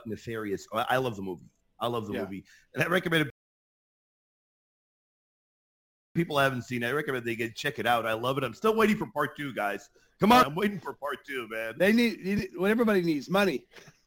nefarious. I love the movie. I love the movie, and I recommend it. People haven't seen it. I recommend they check it out. I love it. I'm still waiting for part 2, guys. Come on, I'm waiting for part 2, man. They need what everybody needs, money.